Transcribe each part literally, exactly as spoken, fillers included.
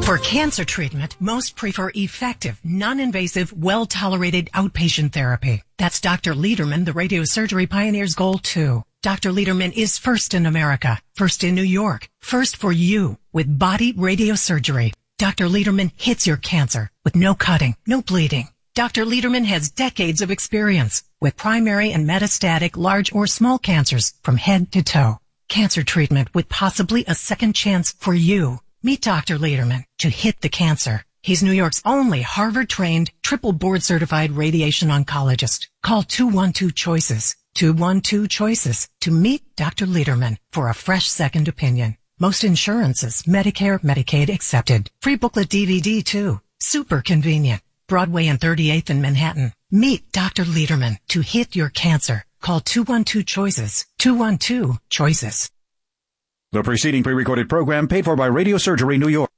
For cancer treatment, most prefer effective, non-invasive, well-tolerated outpatient therapy. That's Doctor Lederman, the radiosurgery pioneer's goal too. Doctor Lederman is first in America, first in New York, first for you with body radiosurgery. Doctor Lederman hits your cancer with no cutting, no bleeding. Doctor Lederman has decades of experience with primary and metastatic large or small cancers from head to toe. Cancer treatment with possibly a second chance for you. Meet Doctor Lederman to hit the cancer. He's New York's only Harvard-trained, triple board-certified radiation oncologist. Call two one two choices, two one two choices to meet Doctor Lederman for a fresh second opinion. Most insurances, Medicare, Medicaid accepted. Free booklet D V D too. Super convenient. Broadway and thirty-eighth in Manhattan. Meet Doctor Lederman to hit your cancer. Call two one two choices, two one two choices. The preceding pre-recorded program paid for by Radiosurgery New York.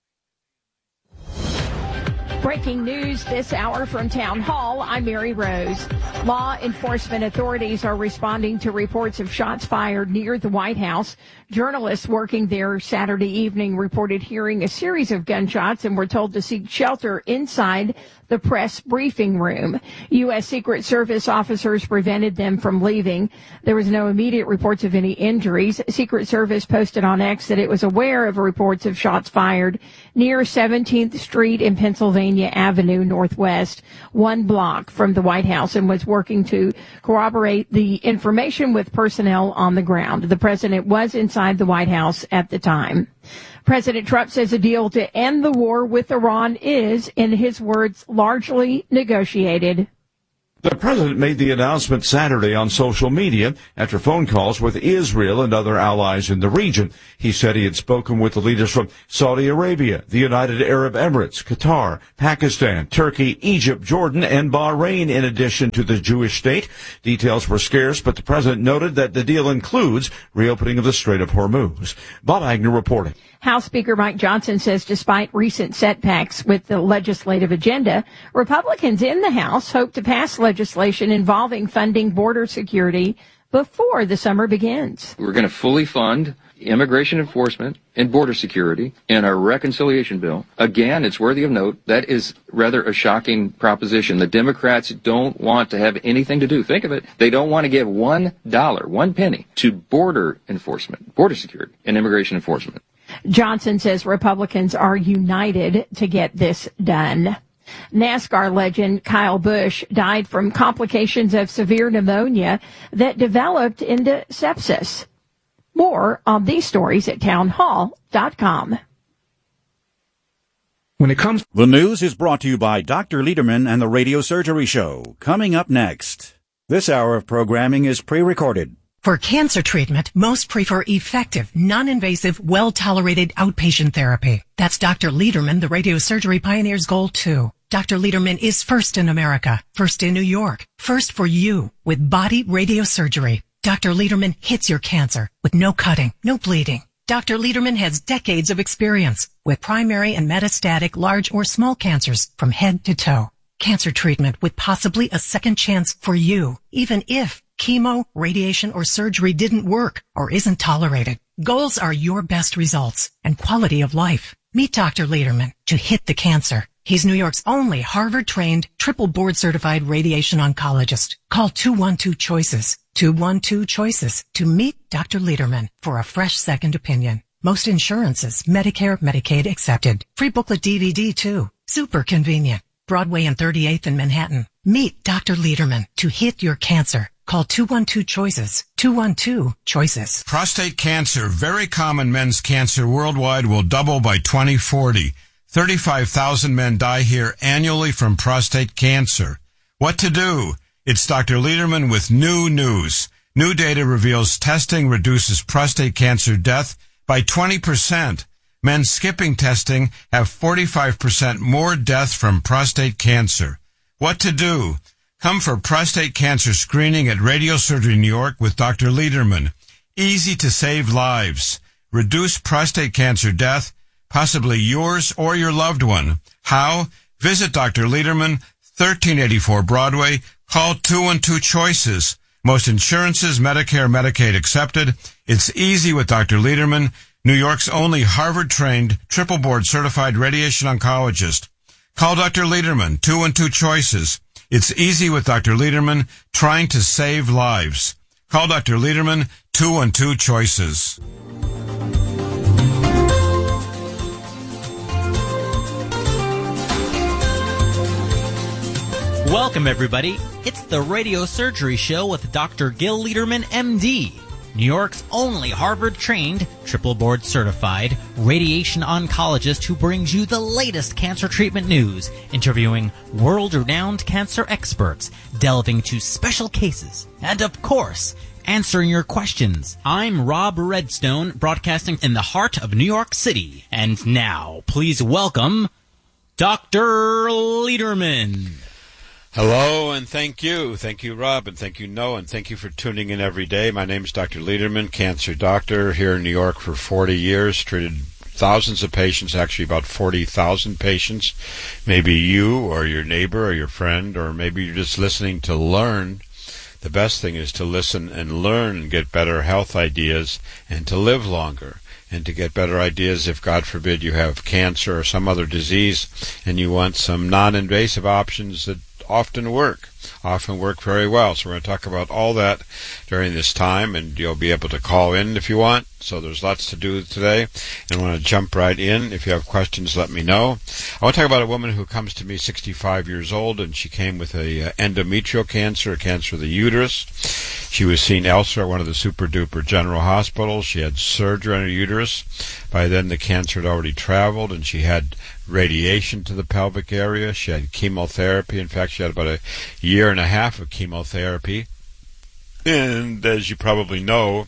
Breaking news this hour from Town Hall. I'm Mary Rose. Law enforcement authorities are responding to reports of shots fired near the White House. Journalists working there Saturday evening reported hearing a series of gunshots and were told to seek shelter inside the press briefing room. U S. Secret Service officers prevented them from leaving. There was no immediate reports of any injuries. Secret Service posted on X that it was aware of reports of shots fired near seventeenth Street and Pennsylvania Avenue Northwest, one block from the White House, and was working to corroborate the information with personnel on the ground. The president was inside the White House at the time. President Trump says a deal to end the war with Iran is, in his words, largely negotiated. The president made the announcement Saturday on social media after phone calls with Israel and other allies in the region. He said he had spoken with the leaders from Saudi Arabia, the United Arab Emirates, Qatar, Pakistan, Turkey, Egypt, Jordan, and Bahrain, in addition to the Jewish state. Details were scarce, but the president noted that the deal includes reopening of the Strait of Hormuz. Bob Agnew reporting. House Speaker Mike Johnson says despite recent setbacks with the legislative agenda, Republicans in the House hope to pass legislation involving funding border security before the summer begins. We're going to fully fund immigration enforcement and border security in our reconciliation bill. Again, it's worthy of note, that is rather a shocking proposition. The Democrats don't want to have anything to do. Think of it. They don't want to give one dollar, one penny to border enforcement, border security, and immigration enforcement. Johnson says Republicans are united to get this done. NASCAR legend Kyle Busch died from complications of severe pneumonia that developed into sepsis. More on these stories at town hall dot com. When it comes, the news is brought to you by Doctor Lederman and the Radiosurgery Show. Coming up next, this hour of programming is pre-recorded. For cancer treatment, most prefer effective, non-invasive, well-tolerated outpatient therapy. That's Doctor Lederman, the radiosurgery pioneer's goal too. Doctor Lederman is first in America, first in New York, first for you with body radiosurgery. Doctor Lederman hits your cancer with no cutting, no bleeding. Doctor Lederman has decades of experience with primary and metastatic large or small cancers from head to toe. Cancer treatment with possibly a second chance for you, even if chemo, radiation, or surgery didn't work or isn't tolerated. Goals are your best results and quality of life. Meet Doctor Lederman to hit the cancer. He's New York's only Harvard-trained, triple board-certified radiation oncologist. Call two one two choices, two one two choices to meet Doctor Lederman for a fresh second opinion. Most insurances, Medicare, Medicaid accepted. Free booklet D V D too. Super convenient. Broadway and thirty-eighth in Manhattan. Meet Doctor Lederman to hit your cancer. Call two one two choices, two one two choices. Prostate cancer, very common men's cancer worldwide, will double by twenty forty. thirty-five thousand men die here annually from prostate cancer. What to do? It's Doctor Lederman with new news. New data reveals testing reduces prostate cancer death by twenty percent. Men skipping testing have forty-five percent more death from prostate cancer. What to do? Come for prostate cancer screening at Radiosurgery New York with Doctor Lederman. Easy to save lives. Reduce prostate cancer death, possibly yours or your loved one. How? Visit Doctor Lederman, thirteen eighty-four Broadway. Call two one two choices. Most insurances, Medicare, Medicaid accepted. It's easy with Doctor Lederman. New York's only Harvard-trained, triple-board certified radiation oncologist. Call Doctor Lederman, two one two choices. It's easy with Doctor Lederman, trying to save lives. Call Doctor Lederman, two one two choices. Welcome, everybody. It's the Radio Surgery Show with Doctor Gil Lederman, M D, New York's only Harvard-trained, triple-board certified radiation oncologist who brings you the latest cancer treatment news, interviewing world-renowned cancer experts, delving into special cases, and, of course, answering your questions. I'm Rob Redstone, broadcasting in the heart of New York City. And now, please welcome Doctor Lederman. Hello, and thank you. Thank you, Rob, and thank you, Noah, and thank you for tuning in every day. My name is Doctor Lederman, cancer doctor here in New York for forty years, treated thousands of patients, actually about forty thousand patients. Maybe you or your neighbor or your friend, or maybe you're just listening to learn. The best thing is to listen and learn and get better health ideas and to live longer. And to get better ideas if, God forbid, you have cancer or some other disease and you want some non-invasive options that often work, often work very well. So we're going to talk about all that during this time, and you'll be able to call in if you want. So there's lots to do today, and I want to jump right in. If you have questions, let me know. I want to talk about a woman who comes to me sixty-five years old, and she came with a uh, endometrial cancer, a cancer of the uterus. She was seen elsewhere at one of the super-duper general hospitals. She had surgery on her uterus. By then, the cancer had already traveled, and she had radiation to the pelvic area. She had chemotherapy. In fact, she had about a year and a half of chemotherapy. And as you probably know,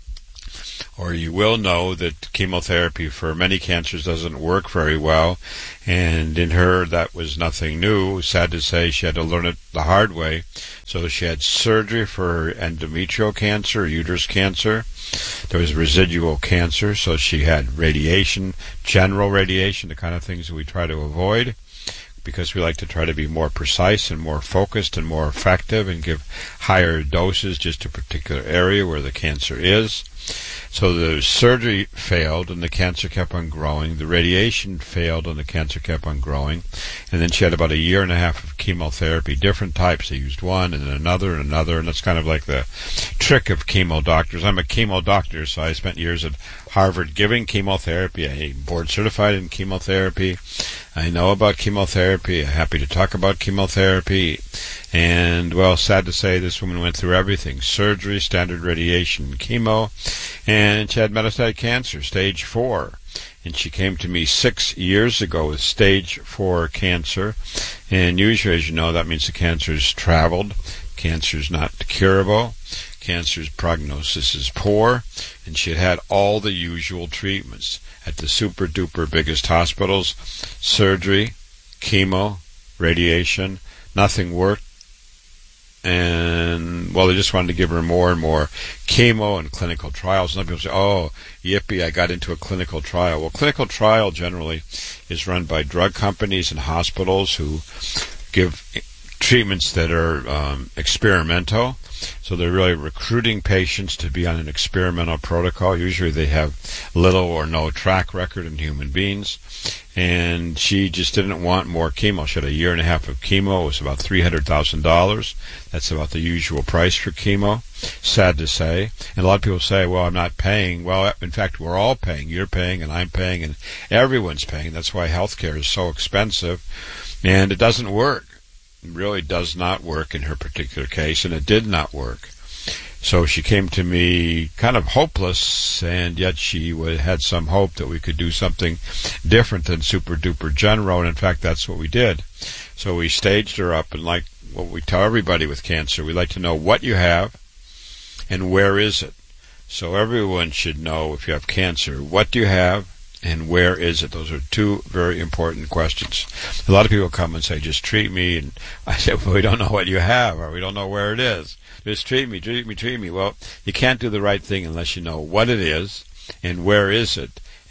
or you will know, that chemotherapy for many cancers doesn't work very well. And in her, that was nothing new. Sad to say, she had to learn it the hard way. So she had surgery for endometrial cancer, uterus cancer. There was residual cancer, so she had radiation, general radiation, the kind of things that we try to avoid, because we like to try to be more precise and more focused and more effective and give higher doses just to a particular area where the cancer is. So the surgery failed and the cancer kept on growing. The radiation failed and the cancer kept on growing. And then she had about a year and a half of chemotherapy, different types. They used one and then another and another, and that's kind of like the trick of chemo doctors. I'm a chemo doctor, so I spent years at Harvard giving chemotherapy. I'm board certified in chemotherapy. I know about chemotherapy. I'm happy to talk about chemotherapy. And, well, sad to say, this woman went through everything: surgery, standard radiation, chemo, and she had metastatic cancer, stage four. And she came to me six years ago with stage four cancer. And usually, as you know, that means the cancer's traveled. Cancer's not curable. Cancer's prognosis is poor. And she had had all the usual treatments at the super-duper biggest hospitals: surgery, chemo, radiation. Nothing worked. And, well, they just wanted to give her more and more chemo and clinical trials. And some people say, oh, yippee, I got into a clinical trial. Well, clinical trial generally is run by drug companies and hospitals who give treatments that are um, experimental. So they're really recruiting patients to be on an experimental protocol. Usually they have little or no track record in human beings. And she just didn't want more chemo. She had a year and a half of chemo. It was about three hundred thousand dollars. That's about the usual price for chemo. Sad to say. And a lot of people say, well, I'm not paying. Well, in fact, we're all paying. You're paying and I'm paying and everyone's paying. That's why healthcare is so expensive. And it doesn't work. It really does not work in her particular case, and it did not work. So she came to me kind of hopeless, and yet she had some hope that we could do something different than super-duper general, and in fact, that's what we did. So we staged her up, and like what we tell everybody with cancer, we like to know what you have and where is it. So everyone should know, if you have cancer, what do you have and where is it? Those are two very important questions. A lot of people come and say, just treat me, and I say, well, we don't know what you have, or we don't know where it is. Just treat me, treat me, treat me. Well, you can't do the right thing unless you know what it is and where is it,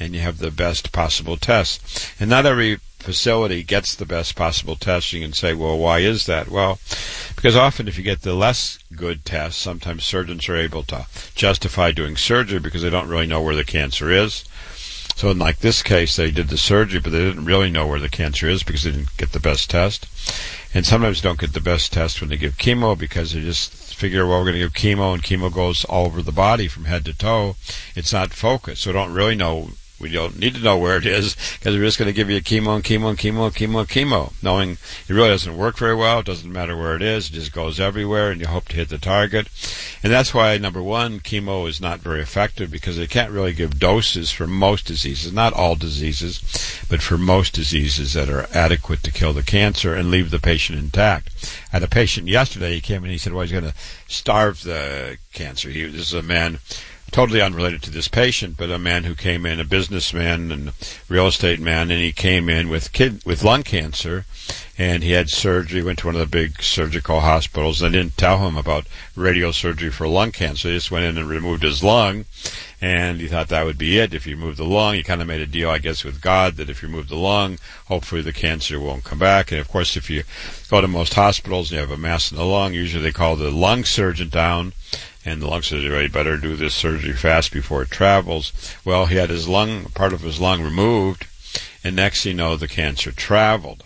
and you have the best possible test. And not every facility gets the best possible test. You can say, well, why is that? Well, because often if you get the less good test, sometimes surgeons are able to justify doing surgery because they don't really know where the cancer is. So in like this case, they did the surgery, but they didn't really know where the cancer is because they didn't get the best test. And sometimes don't get the best test when they give chemo because they just figure, well, we're going to give chemo, and chemo goes all over the body from head to toe. It's not focused, so don't really know. We don't need to know where it is because we're just going to give you chemo and chemo and chemo and chemo and chemo, knowing it really doesn't work very well. It doesn't matter where it is. It just goes everywhere, and you hope to hit the target. And that's why, number one, chemo is not very effective because they can't really give doses for most diseases, not all diseases, but for most diseases that are adequate to kill the cancer and leave the patient intact. I had a patient yesterday. He came in, he said, well, he's going to starve the cancer. He, this is a man totally unrelated to this patient, but a man who came in, a businessman and real estate man, and he came in with kid with lung cancer, and he had surgery, went to one of the big surgical hospitals. They didn't tell him about radiosurgery for lung cancer. They just went in and removed his lung, and he thought that would be it. If you remove the lung, he kind of made a deal, I guess, with God that if you remove the lung, hopefully the cancer won't come back. And of course, if you go to most hospitals and you have a mass in the lung, usually they call the lung surgeon down, and the lung surgeon, well, you better do this surgery fast before it travels. Well, he had his lung, part of his lung removed, and next you know, the cancer traveled.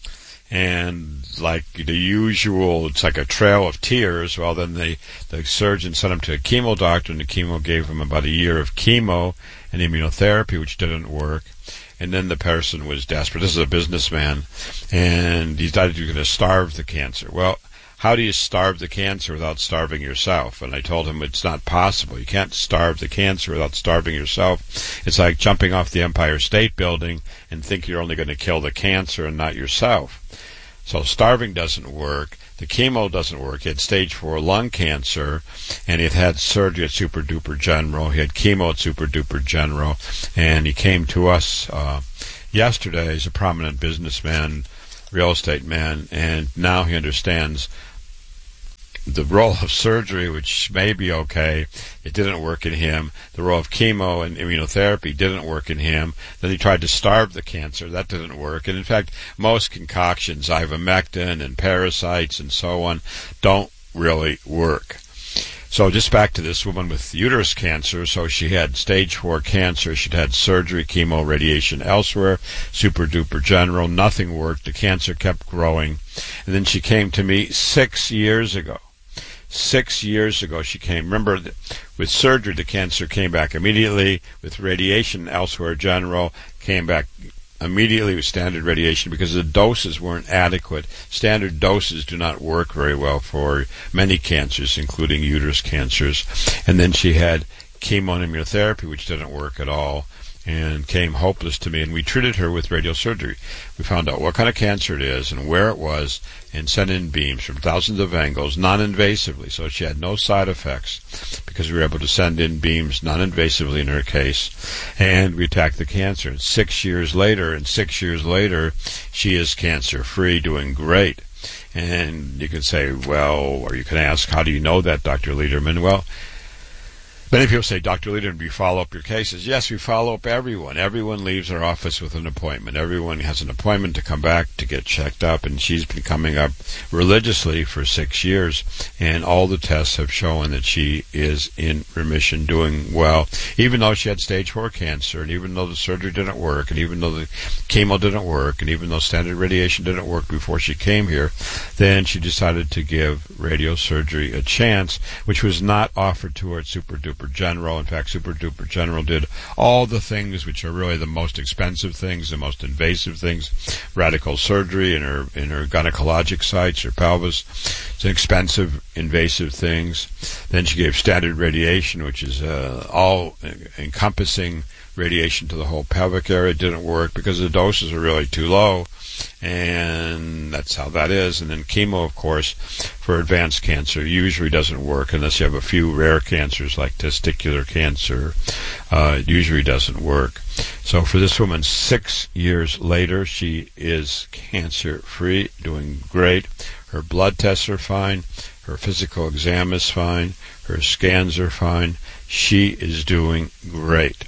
And like the usual, it's like a trail of tears. Well, then they, the surgeon sent him to a chemo doctor, and the chemo gave him about a year of chemo and immunotherapy, which didn't work. And then the person was desperate. This is a businessman, and he decided he was going to starve the cancer. Well, how do you starve the cancer without starving yourself? And I told him it's not possible. You can't starve the cancer without starving yourself. It's like jumping off the Empire State Building and think you're only going to kill the cancer and not yourself. So starving doesn't work. The chemo doesn't work. He had stage four lung cancer, and he had had surgery at Super Duper General. He had chemo at Super Duper General, and he came to us uh, yesterday. He's a prominent businessman, real estate man, and now he understands the role of surgery, which may be okay. It didn't work in him. The role of chemo and immunotherapy didn't work in him. Then he tried to starve the cancer. That didn't work. And in fact, most concoctions, ivermectin and parasites and so on, don't really work. So just back to this woman with uterus cancer. So she had stage four cancer. She'd had surgery, chemo, radiation elsewhere, Super Duper General. Nothing worked. The cancer kept growing. And then she came to me six years ago. Six years ago she came. Remember, with surgery, the cancer came back immediately. With radiation elsewhere, general, came back immediately with standard radiation because the doses weren't adequate. Standard doses do not work very well for many cancers, including uterus cancers. And then she had chemo and immunotherapy, which didn't work at all, and came hopeless to me, and we treated her with radiosurgery. We found out what kind of cancer it is and where it was, and sent in beams from thousands of angles, non-invasively, so she had no side effects because we were able to send in beams non-invasively in her case, and we attacked the cancer. And six years later, and six years later, she is cancer-free, doing great. And you can say, well, or you can ask, how do you know that, Doctor Lederman? Well, many people say, Doctor Lederman, do you follow up your cases? Yes, we follow up everyone. Everyone leaves our office with an appointment. Everyone has an appointment to come back to get checked up, and she's been coming up religiously for six years, and all the tests have shown that she is in remission, doing well, even though she had stage four cancer, and even though the surgery didn't work, and even though the chemo didn't work, and even though standard radiation didn't work before she came here. Then she decided to give radiosurgery a chance, which was not offered to her at Super Duper General. In fact, Super Duper General did all the things which are really the most expensive things, the most invasive things, radical surgery in her in her gynecologic sites, her pelvis. It's expensive, invasive things. Then she gave standard radiation, which is uh, all-encompassing radiation to the whole pelvic area. It didn't work because the doses are really too low, and that's how that is. And then chemo, of course, for advanced cancer usually doesn't work unless you have a few rare cancers like testicular cancer. Uh, it usually doesn't work. So for this woman, six years later, she is cancer-free, doing great. Her blood tests are fine. Her physical exam is fine. Her scans are fine. She is doing great.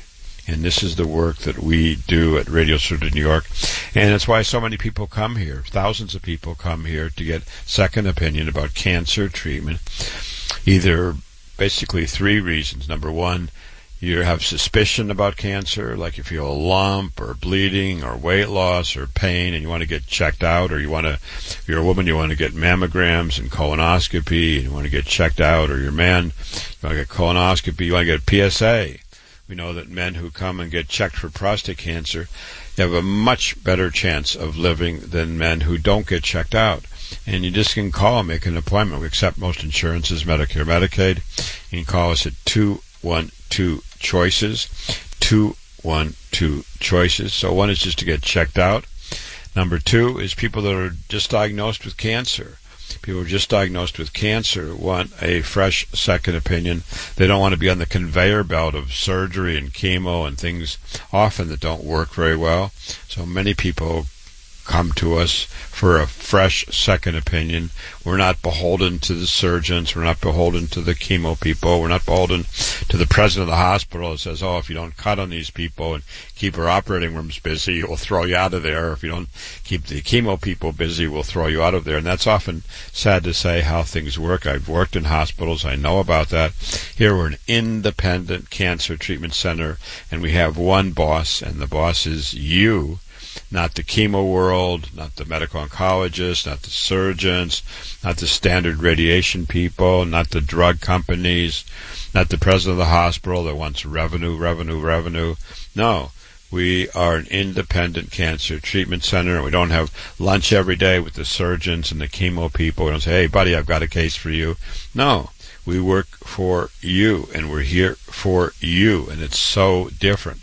And this is the work that we do at Radio Surgery New York. And that's why so many people come here. Thousands of people come here to get second opinion about cancer treatment. Either basically three reasons. Number one, you have suspicion about cancer, like you feel a lump or bleeding or weight loss or pain and you want to get checked out, or you want to, if you're a woman, you want to get mammograms and colonoscopy, and you want to get checked out, or you're a man, you want to get colonoscopy, you want to get P S A. We know that men who come and get checked for prostate cancer have a much better chance of living than men who don't get checked out. And you just can call and make an appointment. We accept most insurances, Medicare, Medicaid. You can call us at two one two choices, two one two choices. So one is just to get checked out. Number two is people that are just diagnosed with cancer. People who are just diagnosed with cancer want a fresh second opinion. They don't want to be on the conveyor belt of surgery and chemo and things often that don't work very well. So many people come to us for a fresh second opinion. We're not beholden to the surgeons. We're not beholden to the chemo people. We're not beholden to the president of the hospital that says, oh, if you don't cut on these people and keep our operating rooms busy, we'll throw you out of there. If you don't keep the chemo people busy, we'll throw you out of there. And that's often sad to say how things work. I've worked in hospitals. I know about that. Here we're an independent cancer treatment center, and we have one boss, and the boss is you. Not the chemo world, not the medical oncologists, not the surgeons, not the standard radiation people, not the drug companies, not the president of the hospital that wants revenue, revenue, revenue. No, we are an independent cancer treatment center, and we don't have lunch every day with the surgeons and the chemo people. We don't say, hey, buddy, I've got a case for you. No, we work for you, and we're here for you, and it's so different.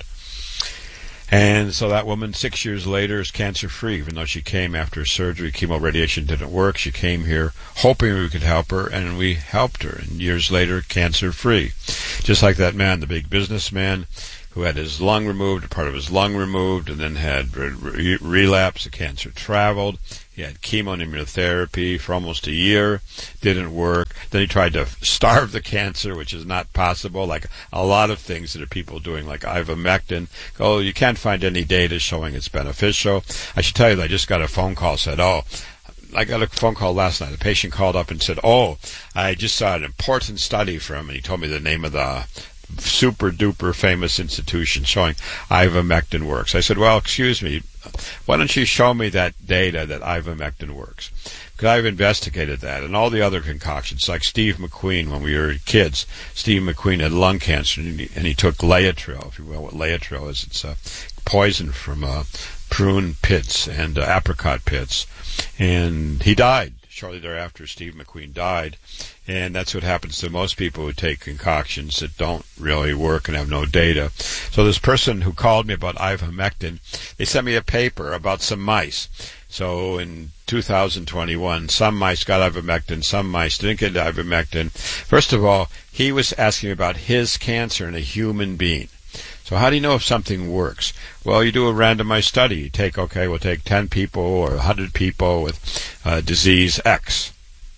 And so that woman, six years later, is cancer-free, even though she came after surgery. Chemo radiation didn't work. She came here hoping we could help her, and we helped her. And years later, cancer-free. Just like that man, the big businessman, who had his lung removed, a part of his lung removed, and then had re- re- relapse. The cancer traveled. He had chemo and immunotherapy for almost a year. Didn't work. Then he tried to starve the cancer, which is not possible, like a lot of things that are people doing, like ivermectin. Oh, you can't find any data showing it's beneficial. I should tell you that I just got a phone call, said, oh, I got a phone call last night. A patient called up and said, oh, I just saw an important study from, and he told me the name of the super duper famous institution showing ivermectin works. I said, well, excuse me, why don't you show me that data that ivermectin works? Because I've investigated that and all the other concoctions, like Steve McQueen when we were kids. Steve McQueen had lung cancer, and he, and he took Laetrile, if you will, what Laetrile is. It's a poison from uh, prune pits and uh, apricot pits, and he died. Shortly thereafter, Steve McQueen died, and that's what happens to most people who take concoctions that don't really work and have no data. So this person who called me about ivermectin, they sent me a paper about some mice. So in two thousand twenty-one, some mice got ivermectin, some mice didn't get ivermectin. First of all, he was asking me about his cancer in a human being. So how do you know if something works? Well, you do a randomized study. You take, okay, we'll take ten people or one hundred people with uh, disease X,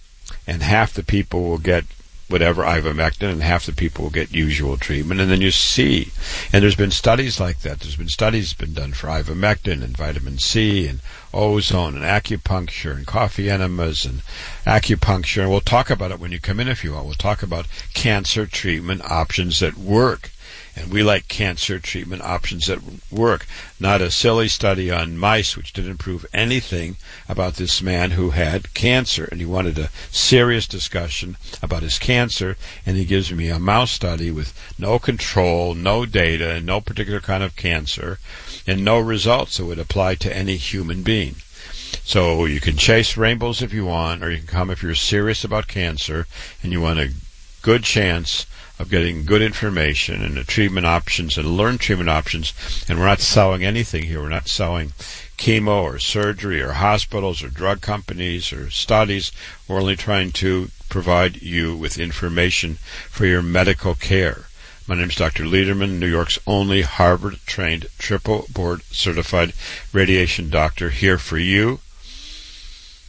and half the people will get whatever ivermectin, and half the people will get usual treatment, and then you see. And there's been studies like that. There's been studies been done for ivermectin and vitamin C and ozone and acupuncture and coffee enemas and acupuncture. And we'll talk about it when you come in if you want. We'll talk about cancer treatment options that work. And we like cancer treatment options that work, not a silly study on mice which didn't prove anything about this man who had cancer. And he wanted a serious discussion about his cancer, and he gives me a mouse study with no control, no data, and no particular kind of cancer, and no results that would apply to any human being. So you can chase rainbows if you want, or you can come if you're serious about cancer and you want a good chance of getting good information and the treatment options and learn treatment options. And we're not selling anything here. We're not selling chemo or surgery or hospitals or drug companies or studies. We're only trying to provide you with information for your medical care. My name is Doctor Lederman, New York's only Harvard-trained, triple board-certified radiation doctor, here for you.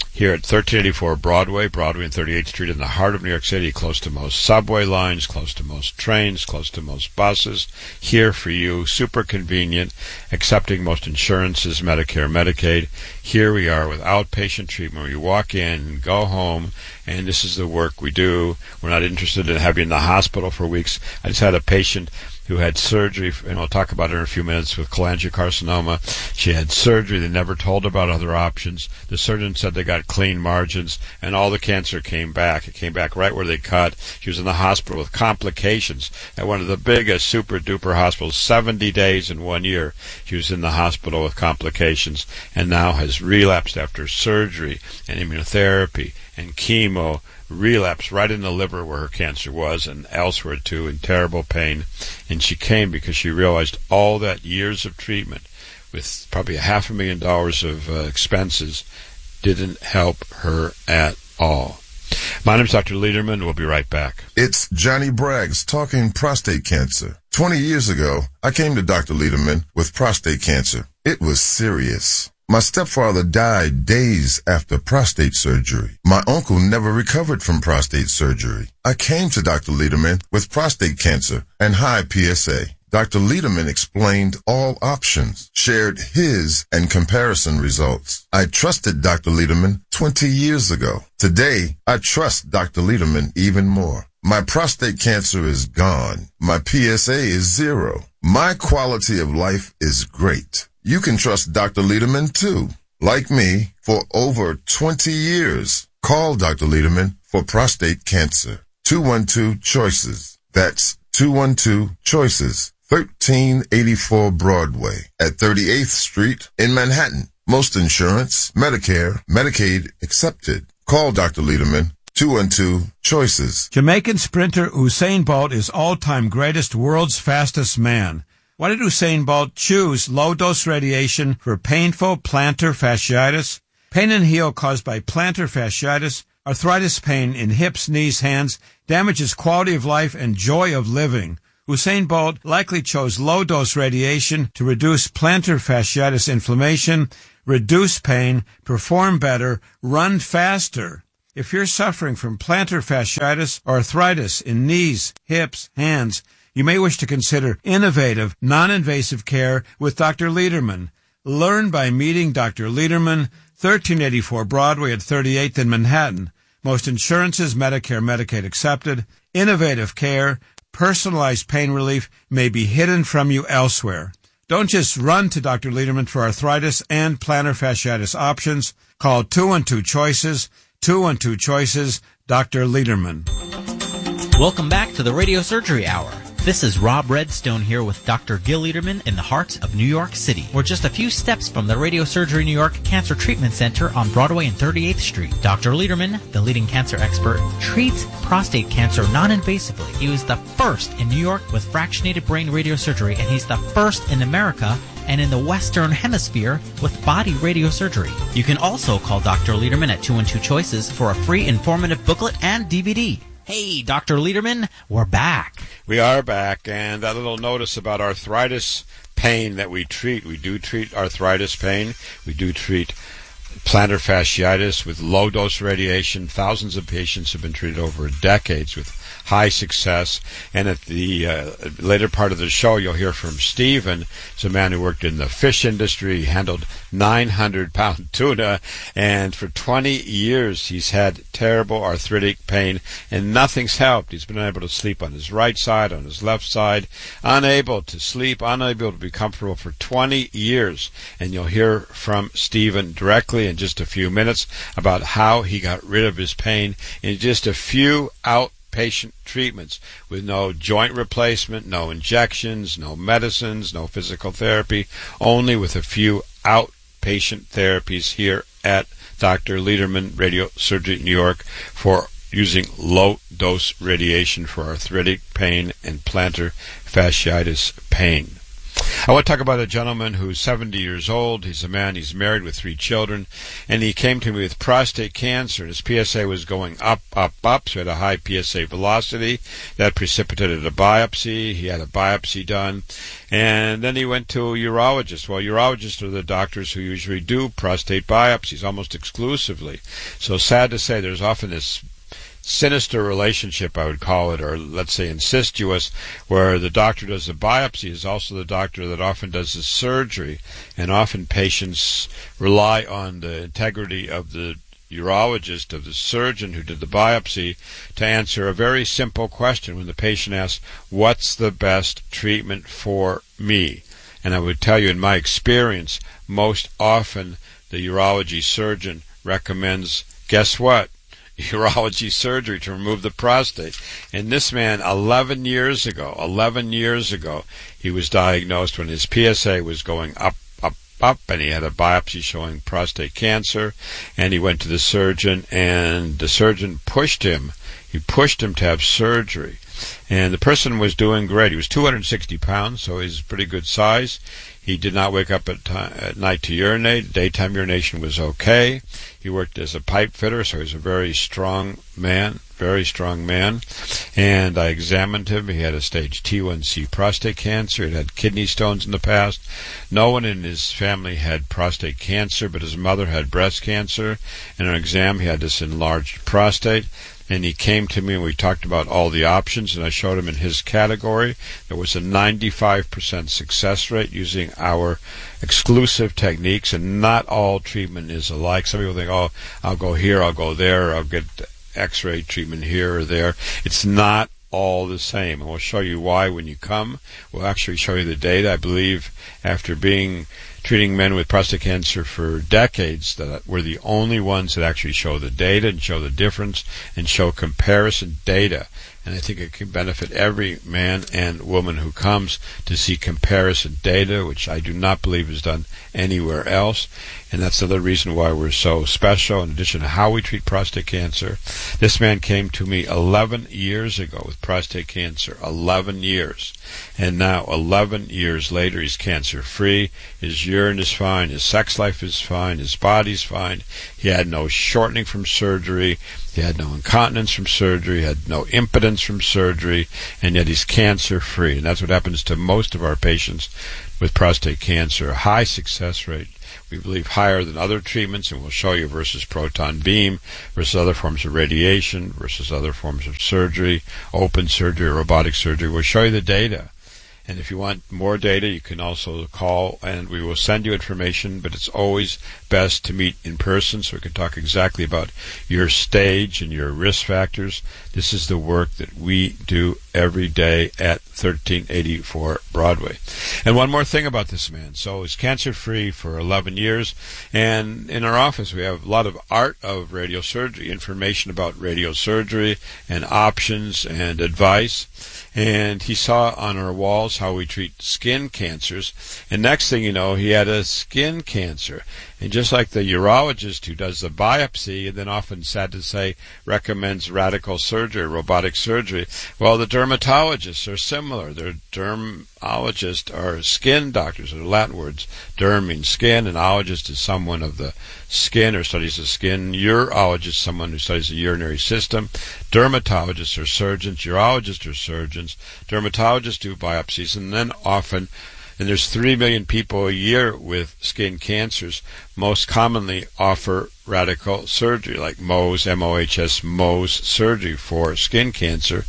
here at thirteen eighty-four Broadway, Broadway and thirty-eighth Street in the heart of New York City, close to most subway lines, close to most trains, close to most buses. Here for you, super convenient, accepting most insurances, Medicare, Medicaid. Here we are with outpatient treatment where you walk in, go home, and this is the work we do. We're not interested in having you in the hospital for weeks. I just had a patient who had surgery, and we'll talk about it in a few minutes, with cholangiocarcinoma. She had surgery. They never told her about other options. The surgeon said they got clean margins, and all the cancer came back. It came back right where they cut. She was in the hospital with complications at one of the biggest super-duper hospitals, seventy days in one year. She was in the hospital with complications, and now has relapsed after surgery and immunotherapy and chemo, relapse right in the liver where her cancer was and elsewhere too, in terrible pain. And she came because she realized all that years of treatment with probably a half a million dollars of uh, expenses didn't help her at all. My name is Doctor Lederman. We'll be right back. It's Johnny Braggs talking prostate cancer. Twenty years ago, I came to Doctor Lederman with prostate cancer. It was serious. My stepfather died days after prostate surgery. My uncle never recovered from prostate surgery. I came to Doctor Lederman with prostate cancer and high P S A. Doctor Lederman explained all options, shared his and comparison results. I trusted Doctor Lederman twenty years ago. Today, I trust Doctor Lederman even more. My prostate cancer is gone. My P S A is zero. My quality of life is great. You can trust Doctor Lederman too. Like me, for over twenty years. Call Doctor Lederman for prostate cancer. two one two choices. That's two one two choices. thirteen eighty-four Broadway at thirty-eighth Street in Manhattan. Most insurance, Medicare, Medicaid accepted. Call Doctor Lederman. two one two choices. Jamaican sprinter Usain Bolt is all-time greatest, world's fastest man. Why did Usain Bolt choose low-dose radiation for painful plantar fasciitis? Pain and heel caused by plantar fasciitis, arthritis pain in hips, knees, hands, damages quality of life and joy of living. Usain Bolt likely chose low-dose radiation to reduce plantar fasciitis inflammation, reduce pain, perform better, run faster. If you're suffering from plantar fasciitis or arthritis in knees, hips, hands, you may wish to consider innovative, non-invasive care with Doctor Lederman. Learn by meeting Doctor Lederman, thirteen eighty-four Broadway at thirty-eighth in Manhattan. Most insurances, Medicare, Medicaid accepted. Innovative care, personalized pain relief may be hidden from you elsewhere. Don't just run to Doctor Lederman for arthritis and plantar fasciitis options. Call two one two choices, two one two choices, Doctor Lederman. Welcome back to the Radio Surgery Hour. This is Rob Redstone here with Doctor Gil Lederman in the heart of New York City. We're just a few steps from the Radio Surgery New York Cancer Treatment Center on Broadway and thirty-eighth Street. Doctor Lederman, the leading cancer expert, treats prostate cancer non-invasively. He was the first in New York with fractionated brain radiosurgery, and he's the first in America and in the Western Hemisphere with body radiosurgery. You can also call Doctor Lederman at two one two choices for a free informative booklet and D V D. Hey, Doctor Lederman, we're back. We are back, and that little notice about arthritis pain that we treat. We do treat arthritis pain. We do treat plantar fasciitis with low-dose radiation. Thousands of patients have been treated over decades with high success. And at the uh, later part of the show, you'll hear from Stephen. He's a man who worked in the fish industry. He handled nine hundred pound tuna, and for twenty years he's had terrible arthritic pain, and nothing's helped. He's been unable to sleep on his right side, on his left side, unable to sleep, unable to be comfortable for twenty years. And you'll hear from Stephen directly in just a few minutes about how he got rid of his pain in just a few out patient treatments with no joint replacement, no injections, no medicines, no physical therapy, only with a few outpatient therapies here at Doctor Lederman Radiosurgery New York for using low-dose radiation for arthritic pain and plantar fasciitis pain. I want to talk about a gentleman who's seventy years old. He's a man. He's married with three children. And he came to me with prostate cancer. His P S A was going up, up, up. So he had a high P S A velocity. That precipitated a biopsy. He had a biopsy done. And then he went to a urologist. Well, urologists are the doctors who usually do prostate biopsies almost exclusively. So sad to say, there's often this sinister relationship, I would call it, or let's say incestuous, where the doctor does the biopsy is also the doctor that often does the surgery, and often patients rely on the integrity of the urologist, of the surgeon who did the biopsy, to answer a very simple question when the patient asks, what's the best treatment for me? And I would tell you, in my experience, most often the urology surgeon recommends, guess what? Urology surgery to remove the prostate. And this man, eleven years ago, eleven years ago, he was diagnosed when his P S A was going up, up, up, and he had a biopsy showing prostate cancer, and he went to the surgeon, and the surgeon pushed him. He pushed him to have surgery. And the person was doing great. He was two hundred sixty pounds, so he's pretty good size. He did not wake up at, time, at night to urinate. Daytime urination was okay. He worked as a pipe fitter, so he's a very strong man, very strong man. And I examined him. He had a stage T one C prostate cancer. He had kidney stones in the past. No one in his family had prostate cancer, but his mother had breast cancer. In an exam, he had this enlarged prostate. And he came to me and we talked about all the options, and I showed him in his category there was a ninety-five percent success rate using our exclusive techniques, and not all treatment is alike. Some people think, oh, I'll go here, I'll go there, I'll get x-ray treatment here or there. It's not all the same, and we'll show you why when you come. We'll actually show you the data. I believe after being treating men with prostate cancer for decades, that we're the only ones that actually show the data and show the difference and show comparison data. And I think it can benefit every man and woman who comes to see comparison data, which I do not believe is done anywhere else. And that's another reason why we're so special, in addition to how we treat prostate cancer. This man came to me eleven years ago with prostate cancer, eleven years. And now, eleven years later, he's cancer-free. His urine is fine. His sex life is fine. His body's fine. He had no shortening from surgery. He had no incontinence from surgery. He had no impotence from surgery. And yet he's cancer-free. And that's what happens to most of our patients with prostate cancer. A high success rate. We believe higher than other treatments, and we'll show you versus proton beam, versus other forms of radiation, versus other forms of surgery, open surgery, robotic surgery. We'll show you the data. And if you want more data, you can also call, and we will send you information, but it's always best to meet in person so we can talk exactly about your stage and your risk factors. This is the work that we do every day at thirteen eighty-four Broadway. And one more thing about this man. So he's cancer-free for eleven years, and in our office we have a lot of art of radiosurgery, information about radiosurgery and options and advice. And he saw on our walls how we treat skin cancers. And next thing you know, he had a skin cancer. And just like the urologist who does the biopsy and then often, sad to say, recommends radical surgery, robotic surgery, well, the dermatologists are similar. They're dermatologists are skin doctors. They're Latin words. Derm means skin, and ologist is someone of the skin or studies the skin. Urologist, someone who studies the urinary system. Dermatologists are surgeons. Urologists are surgeons. Dermatologists do biopsies, and then often, and there's three million people a year with skin cancers, most commonly offer radical surgery, like Mohs, M O H S, Mohs surgery for skin cancer.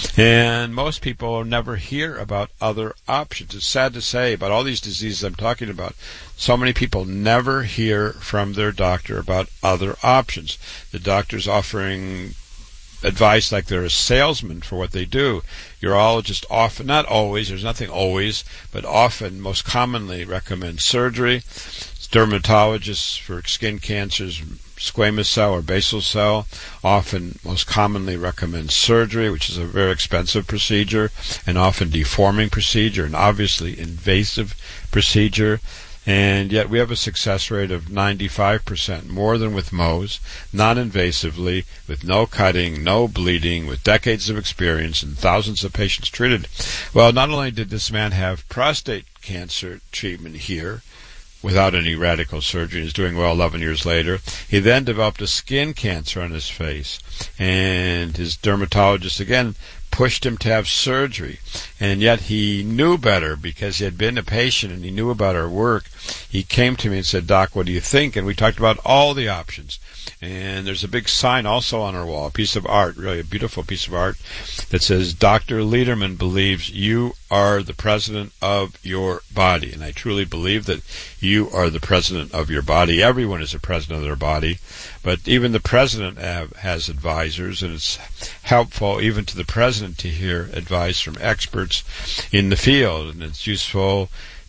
And most people never hear about other options. It's sad to say, about all these diseases I'm talking about, so many people never hear from their doctor about other options. The doctor's offering advice like they're a salesman for what they do. Urologists often, not always, there's nothing always, but often, most commonly recommend surgery. Dermatologists for skin cancers, squamous cell or basal cell, often, most commonly recommend surgery, which is a very expensive procedure, and often deforming procedure, and obviously invasive procedure. And yet we have a success rate of ninety-five percent, more than with Mohs, non-invasively, with no cutting, no bleeding, with decades of experience and thousands of patients treated. Well, not only did this man have prostate cancer treatment here, without any radical surgery, he's doing well eleven years later. He then developed a skin cancer on his face, and his dermatologist again pushed him to have surgery, and yet he knew better because he had been a patient and he knew about our work. He came to me and said, "Doc, what do you think?" And we talked about all the options. And there's a big sign also on our wall, a piece of art, really a beautiful piece of art, that says, "Doctor Lederman believes you are the president of your body." And I truly believe that you are the president of your body. Everyone is a president of their body. But even the president have, has advisors, and it's helpful even to the president to hear advice from experts in the field. And it's useful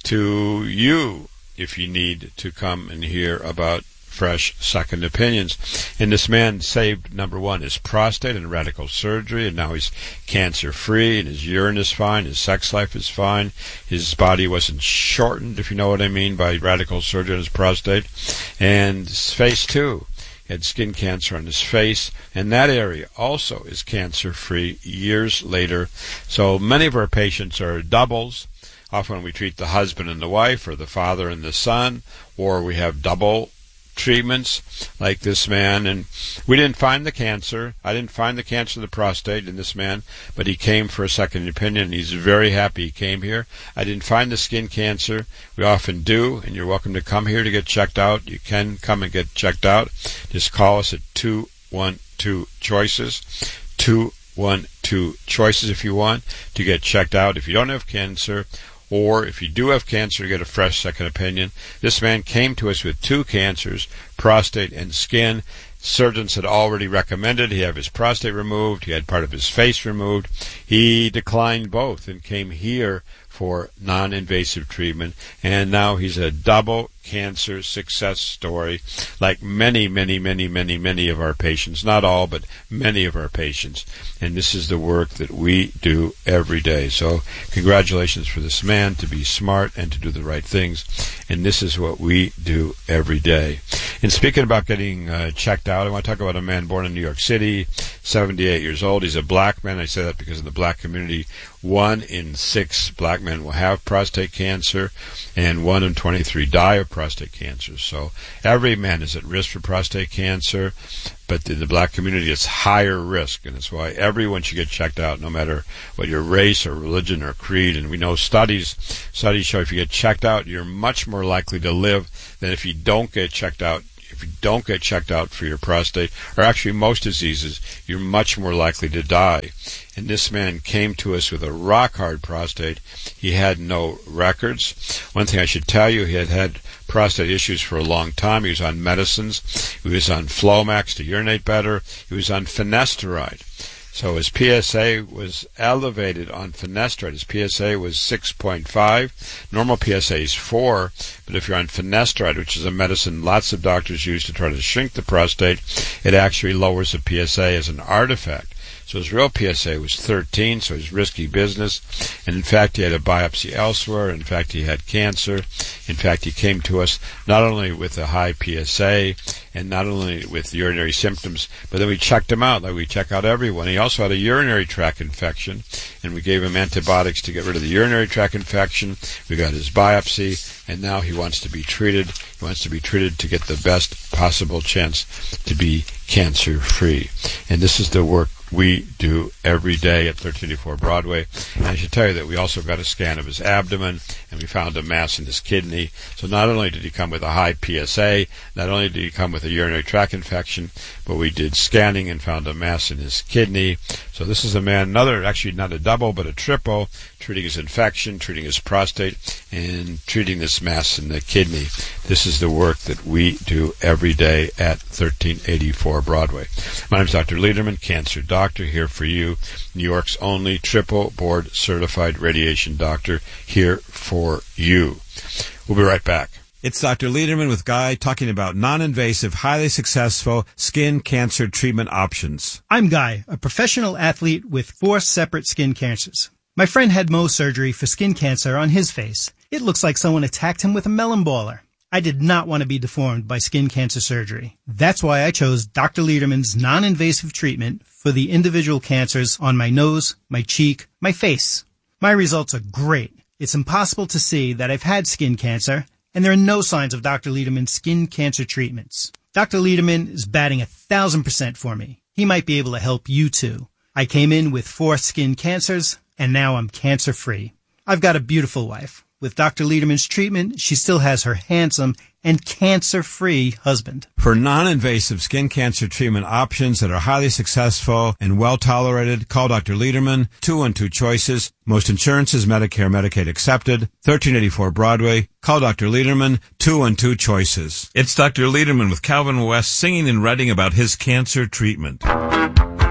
to you if you need to come and hear about fresh second opinions. And this man saved, number one, his prostate and radical surgery, and now he's cancer-free, and his urine is fine, his sex life is fine, his body wasn't shortened, if you know what I mean, by radical surgery on his prostate, and his face, too. He had skin cancer on his face, and that area also is cancer-free years later. So many of our patients are doubles. Often we treat the husband and the wife, or the father and the son, or we have double treatments like this man. And we didn't find the cancer. I didn't find the cancer of the prostate in this man, but he came for a second opinion, and he's very happy he came here. I didn't find the skin cancer. We often do, and you're welcome to come here to get checked out. You can come and get checked out. Just call us at two one two choices, two one two choices if you want to get checked out. If you don't have cancer, or if you do have cancer, get a fresh second opinion. This man came to us with two cancers, prostate and skin. Surgeons had already recommended he have his prostate removed. He had part of his face removed. He declined both and came here for non-invasive treatment, and now he's a double cancer success story, like many, many, many, many, many of our patients. Not all, but many of our patients. And this is the work that we do every day. So congratulations for this man to be smart and to do the right things. And this is what we do every day. And speaking about getting uh, checked out, I want to talk about a man born in New York City, seventy-eight years old. He's a black man. I say that because in the black community, one in six black men will have prostate cancer, and one in twenty-three die of prostate cancer. So every man is at risk for prostate cancer, but in the black community it's higher risk, and that's why everyone should get checked out, no matter what your race or religion or creed. And we know studies studies show if you get checked out, you're much more likely to live than if you don't get checked out. If you don't get checked out for your prostate, or actually most diseases, you're much more likely to die. And this man came to us with a rock-hard prostate. He had no records. One thing I should tell you, he had had prostate issues for a long time. He was on medicines. He was on Flomax to urinate better. He was on finasteride. So his P S A was elevated on finasteride. His P S A was six point five. Normal P S A is four. But if you're on finasteride, which is a medicine lots of doctors use to try to shrink the prostate, it actually lowers the P S A as an artifact. So his real P S A was thirteen, so it's risky business. And in fact, he had a biopsy elsewhere. In fact, he had cancer. In fact, he came to us not only with a high P S A and not only with urinary symptoms, but then we checked him out like we check out everyone. He also had a urinary tract infection, and we gave him antibiotics to get rid of the urinary tract infection. We got his biopsy, and now he wants to be treated. He wants to be treated to get the best possible chance to be cancer-free. And this is the work we do every day at thirteen eighty-four Broadway. And I should tell you that we also got a scan of his abdomen, and we found a mass in his kidney. So not only did he come with a high P S A, not only did he come with a urinary tract infection, but we did scanning and found a mass in his kidney. So this is a man, another, actually not a double, but a triple, treating his infection, treating his prostate, and treating this mass in the kidney. This is the work that we do every day at thirteen eighty-four Broadway. My name is Doctor Lederman, cancer doctor, here for you, New York's only triple board certified radiation doctor, here for you. We'll be right back. It's Doctor Lederman with Guy talking about non-invasive, highly successful skin cancer treatment options. I'm Guy, a professional athlete with four separate skin cancers. My friend had Mohs surgery for skin cancer on his face. It looks like someone attacked him with a melon baller. I did not want to be deformed by skin cancer surgery. That's why I chose Doctor Lederman's non-invasive treatment for the individual cancers on my nose, my cheek, my face. My results are great. It's impossible to see that I've had skin cancer, and there are no signs of Doctor Lederman's skin cancer treatments. Doctor Lederman is batting a thousand percent for me. He might be able to help you too. I came in with four skin cancers, and now I'm cancer-free. I've got a beautiful wife. With Doctor Lederman's treatment, she still has her handsome and cancer-free husband. For non-invasive skin cancer treatment options that are highly successful and well-tolerated, call Doctor Lederman, two one two choices. Most insurances, Medicare, Medicaid accepted. thirteen eighty-four Broadway. Call Doctor Lederman, two one two choices. It's Doctor Lederman with Calvin West singing and writing about his cancer treatment.